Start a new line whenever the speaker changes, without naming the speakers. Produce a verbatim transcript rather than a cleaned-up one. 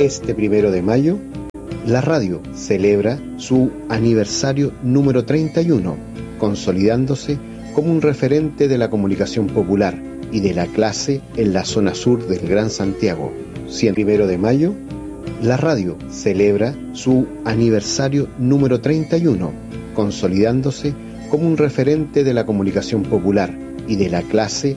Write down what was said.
Este primero de mayo, la radio celebra su aniversario número treinta y uno, consolidándose como un referente de la comunicación popular y de la clase en la zona sur del Gran Santiago. Siendo primero de mayo, la radio celebra su aniversario número treinta y uno, consolidándose como un referente de la comunicación popular y de la clase